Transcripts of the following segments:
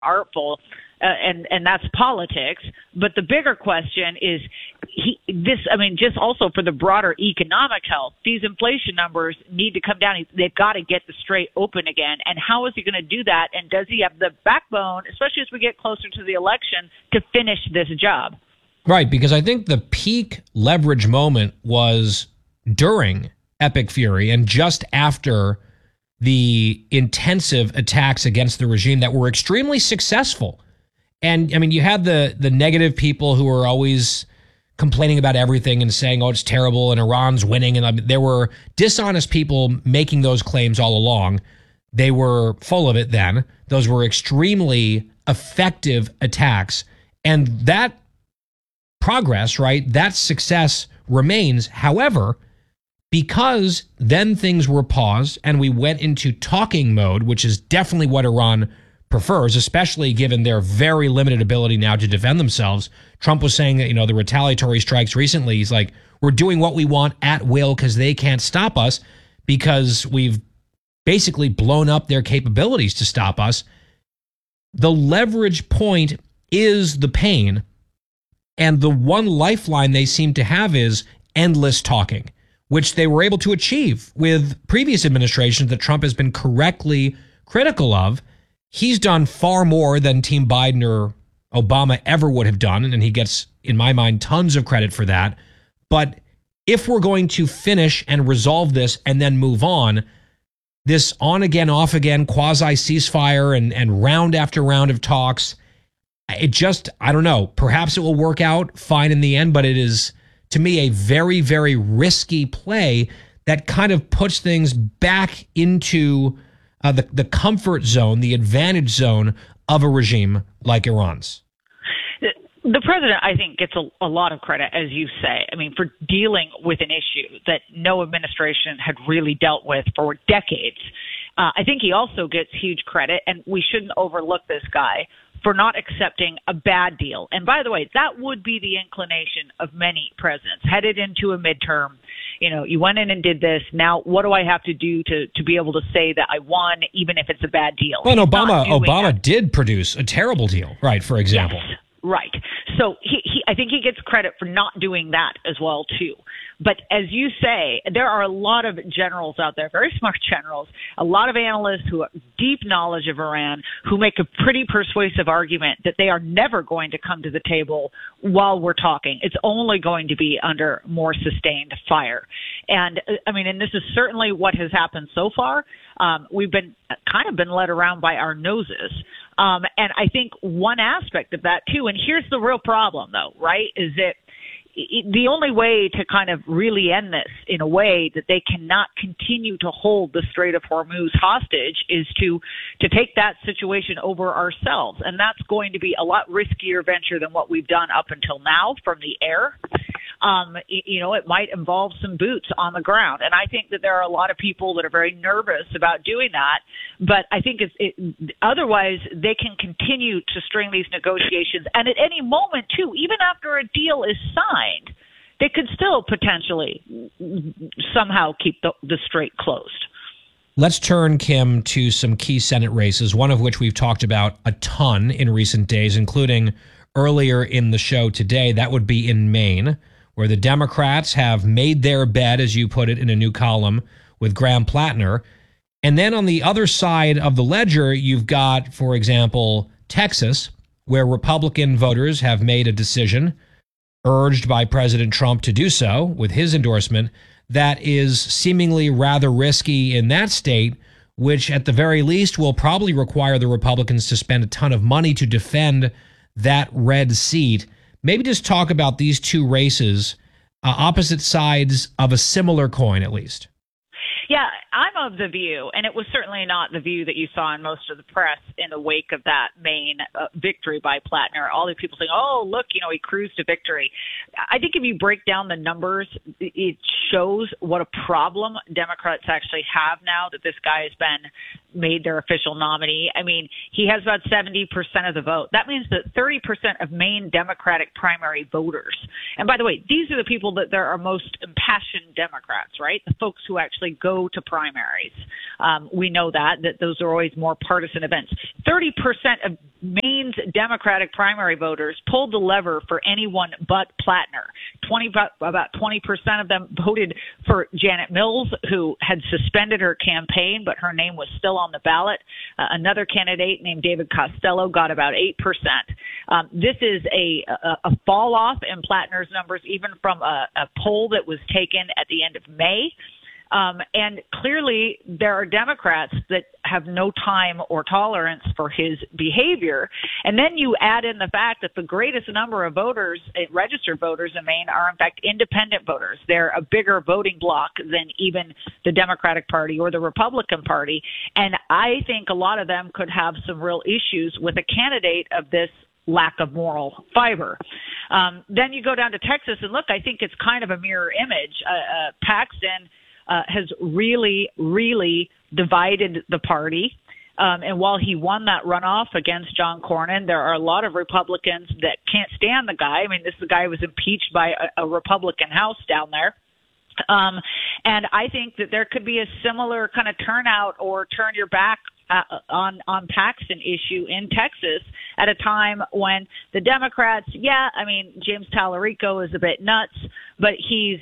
artful, and that's politics. But the bigger question is just also for the broader economic health, these inflation numbers need to come down. They've got to get the strait open again. And how is he going to do that? And does he have the backbone, especially as we get closer to the election, to finish this job? Right, because I think the peak leverage moment was during Epic Fury and just after the intensive attacks against the regime that were extremely successful. And I mean, you had the negative people who were always complaining about everything and saying, oh, it's terrible and Iran's winning. And there were dishonest people making those claims all along. They were full of it then. Those were extremely effective attacks. And that progress, right, that success remains. However, because then things were paused and we went into talking mode, which is definitely what Iran prefers, especially given their very limited ability now to defend themselves. Trump was saying that, the retaliatory strikes recently, he's like, we're doing what we want at will because they can't stop us because we've basically blown up their capabilities to stop us. The leverage point is the pain. And the one lifeline they seem to have is endless talking, which they were able to achieve with previous administrations that Trump has been correctly critical of. He's done far more than Team Biden or Obama ever would have done, and he gets, in my mind, tons of credit for that. But if we're going to finish and resolve this and then move on, this on-again, off-again quasi-ceasefire and round after round of talks, it just, I don't know, perhaps it will work out fine in the end, but it is, to me, a very, very risky play that kind of puts things back into the comfort zone, the advantage zone of a regime like Iran's. The president, I think, gets a lot of credit, as you say, for dealing with an issue that no administration had really dealt with for decades. I think he also gets huge credit, and we shouldn't overlook this guy, for not accepting a bad deal. And by the way, that would be the inclination of many presidents headed into a midterm. You went in and did this. Now, what do I have to do to be able to say that I won, even if it's a bad deal? Well, Obama did produce a terrible deal, right, for example. Yes, right. So I think he gets credit for not doing that as well, too. But as you say, there are a lot of generals out there, very smart generals, a lot of analysts who have deep knowledge of Iran, who make a pretty persuasive argument that they are never going to come to the table while we're talking. It's only going to be under more sustained fire. And and this is certainly what has happened so far. We've been led around by our noses. And I think one aspect of that, too, and here's the real problem, though, right, is that the only way to kind of really end this in a way that they cannot continue to hold the Strait of Hormuz hostage is to take that situation over ourselves. And that's going to be a lot riskier venture than what we've done up until now from the air. It might involve some boots on the ground. And I think that there are a lot of people that are very nervous about doing that. But I think otherwise they can continue to string these negotiations. And at any moment, too, even after a deal is signed, they could still potentially somehow keep the strait closed. Let's turn, Kim, to some key Senate races, one of which we've talked about a ton in recent days, including earlier in the show today. That would be in Maine, where the Democrats have made their bed, as you put it in a new column, with Graham Plattner. And then on the other side of the ledger, you've got, for example, Texas, where Republican voters have made a decision, urged by President Trump to do so with his endorsement, that is seemingly rather risky in that state, which at the very least will probably require the Republicans to spend a ton of money to defend that red seat. Maybe just talk about these two races, opposite sides of a similar coin, at least. Yeah, I'm of the view, and it was certainly not the view that you saw in most of the press in the wake of that Maine victory by Plattner. All these people saying, oh, look, he cruised to victory. I think if you break down the numbers, it shows what a problem Democrats actually have now that this guy has been made their official nominee. I mean, he has about 70% of the vote. That means that 30% of Maine Democratic primary voters, and by the way, these are the people that there are most impassioned Democrats, right? The folks who actually go to primaries. We know that those are always more partisan events. 30% of Maine's Democratic primary voters pulled the lever for anyone but Plattner. About 20% of them voted for Janet Mills, who had suspended her campaign, but her name was still on the ballot. Another candidate named David Costello got about 8%. This is a fall off in Plattner's numbers, even from a poll that was taken at the end of May. And clearly there are Democrats that have no time or tolerance for his behavior. And then you add in the fact that the greatest number of voters, registered voters in Maine, are in fact independent voters. They're a bigger voting bloc than even the Democratic Party or the Republican Party. And I think a lot of them could have some real issues with a candidate of this lack of moral fiber. Then you go down to Texas, and look, I think it's kind of a mirror image. Paxton has really, really divided the party. And while he won that runoff against John Cornyn, there are a lot of Republicans that can't stand the guy. I mean, this guy was impeached by a Republican House down there. And I think that there could be a similar kind of turnout or turn your back on Paxton issue in Texas at a time when the Democrats, I mean, James Tallarico is a bit nuts, but he's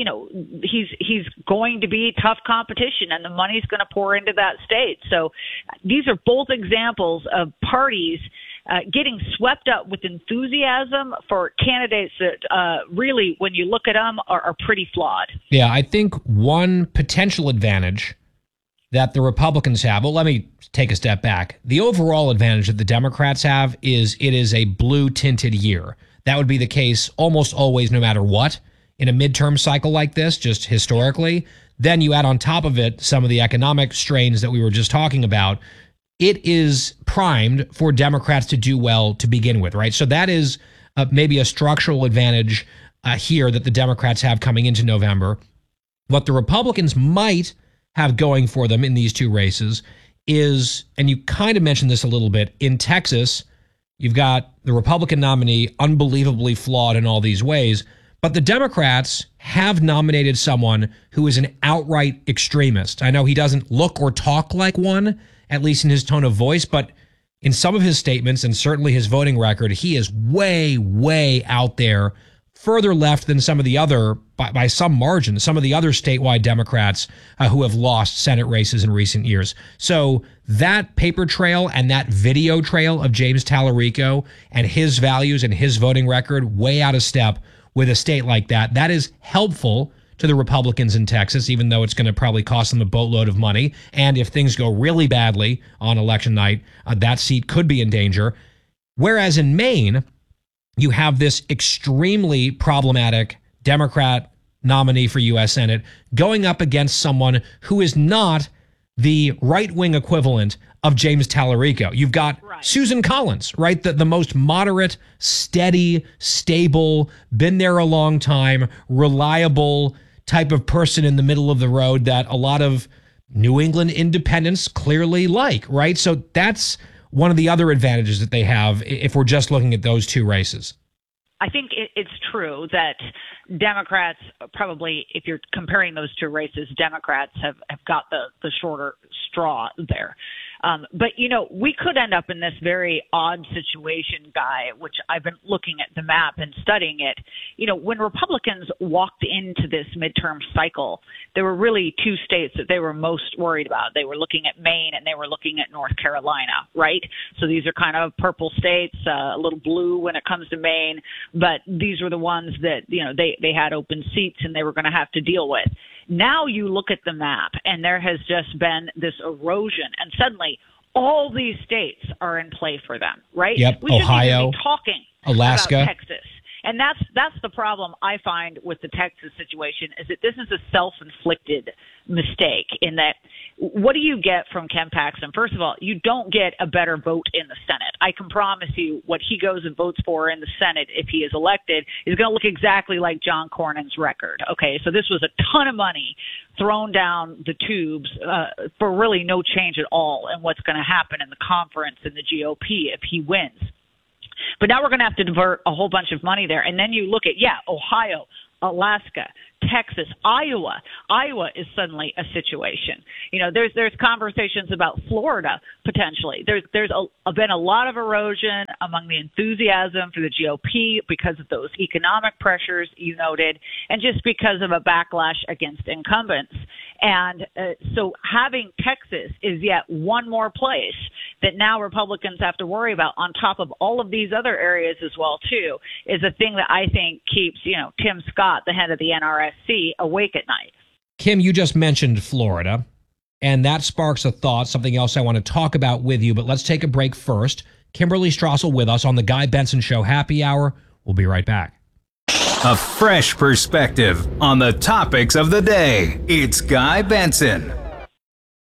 going to be tough competition, and the money's going to pour into that state. So these are both examples of parties getting swept up with enthusiasm for candidates that really, when you look at them, are pretty flawed. Yeah, I think one potential advantage that the Republicans have, well, let me take a step back. The overall advantage that the Democrats have is it is a blue-tinted year. That would be the case almost always, no matter what, in a midterm cycle like this, just historically. Then you add on top of it some of the economic strains that we were just talking about. It is primed for Democrats to do well to begin with, right? So that is maybe a structural advantage here that the Democrats have coming into November. What the Republicans might have going for them in these two races is, and you kind of mentioned this a little bit, in Texas, you've got the Republican nominee unbelievably flawed in all these ways, but the Democrats have nominated someone who is an outright extremist. I know he doesn't look or talk like one, at least in his tone of voice, but in some of his statements and certainly his voting record, he is way, way out there, further left than some of the other, by some margin, some of the other statewide Democrats who have lost Senate races in recent years. So that paper trail and that video trail of James Tallarico and his values and his voting record way out of step with a state like that, that is helpful to the Republicans in Texas, even though it's going to probably cost them a boatload of money. And if things go really badly on election night, that seat could be in danger. Whereas in Maine, you have this extremely problematic Democrat nominee for U.S. Senate going up against someone who is not the right-wing equivalent of James Tallarico. You've got Susan Collins, right? The most moderate, steady, stable, been there a long time, reliable type of person in the middle of the road that a lot of New England independents clearly like, right? So that's one of the other advantages that they have if we're just looking at those two races. I think it's true that Democrats probably, if you're comparing those two races, Democrats have got the shorter straw there. But, you know, we could end up in this very odd situation, Guy, which I've been looking at the map and studying it. You know, when Republicans walked into this midterm cycle, there were really two states that they were most worried about. They were looking at Maine and they were looking at North Carolina, right? So these are kind of purple states, a little blue when it comes to Maine, but these were the ones that, you know, they had open seats and they were going to have to deal with. Now you look at the map and there has just been this erosion, and suddenly all these states are in play for them, right? Yep. We shouldn't Ohio, even be talking Alaska, about Texas. And that's the problem I find with the Texas situation, is that this is a self-inflicted mistake, in that what do you get from Ken Paxton? First of all, you don't get a better vote in the Senate. I can promise you what he goes and votes for in the Senate, if he is elected, is going to look exactly like John Cornyn's record. Okay, so this was a ton of money thrown down the tubes for really no change at all in what's going to happen in the conference and the GOP if he wins. But now we're going to have to divert a whole bunch of money there. And then you look at, Ohio, Alaska, Texas, Iowa. Iowa is suddenly a situation. There's conversations about Florida potentially. There's been a lot of erosion among the enthusiasm for the GOP because of those economic pressures you noted, and just because of a backlash against incumbents. And so having Texas is yet one more place that now Republicans have to worry about, on top of all of these other areas as well too, is a thing that I think keeps Tim Scott, the head of the NRSC, awake at night. Kim, you just mentioned Florida, and that sparks a thought, something else I want to talk about with you, but let's take a break first. Kimberly Strassel with us on the Guy Benson Show Happy Hour. We'll be right back. A fresh perspective on the topics of the day. It's Guy Benson